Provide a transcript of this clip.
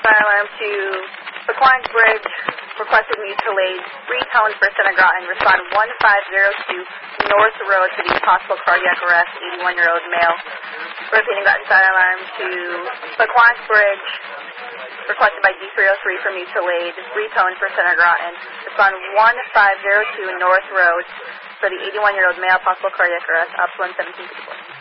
fire alarm to Paquans Bridge, requested mutual aid, retone for Center Groton, respond 1502 North Road to the possible cardiac arrest, 81-year-old male. Repeating Groton fire alarm to Paquans Bridge, requested by D303 for mutual aid, retone for Center Groton, respond 1502 North Road for the 81-year-old male, possible cardiac arrest, up to 11754.